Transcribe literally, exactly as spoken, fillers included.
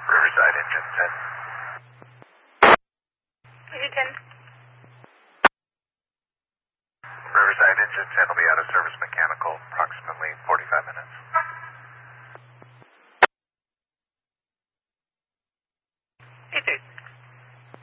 Riverside, engine ten. Engine ten. Riverside, engine ten will be out of service mechanical approximately forty-five minutes.